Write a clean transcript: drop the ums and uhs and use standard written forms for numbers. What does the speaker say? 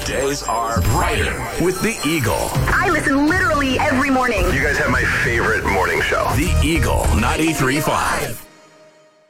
days are brighter with the Eagle. I listen literally every morning. You guys have my favorite morning show. The Eagle 93.5.